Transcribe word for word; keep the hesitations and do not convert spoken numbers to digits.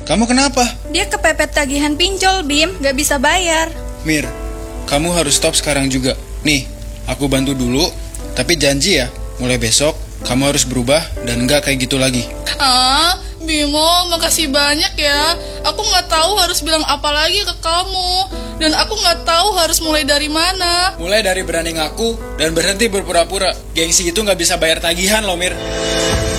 kamu kenapa? Dia kepepet tagihan pinjol, Bim. Gak bisa bayar. Mir, kamu harus stop sekarang juga. Nih, aku bantu dulu, tapi janji ya, mulai besok kamu harus berubah dan gak kayak gitu lagi. Ah, Bimo, makasih banyak ya. Aku gak tahu harus bilang apa lagi ke kamu. Dan aku gak tahu harus mulai dari mana. Mulai dari berani ngaku dan berhenti berpura-pura. Gengsi itu gak bisa bayar tagihan loh, Mir.